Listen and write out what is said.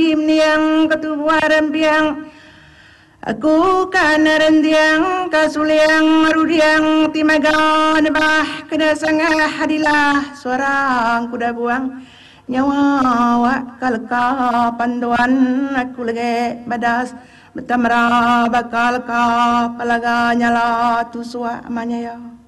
jim niang ketubuh rempiang aku kan rendiang kasuliang rudiang timaga nebah kena sangah hadilah suara kuda buang nyawa wak kalka panduan aku lagi badas betamra bakal ka palaga nyala tusua amanya ya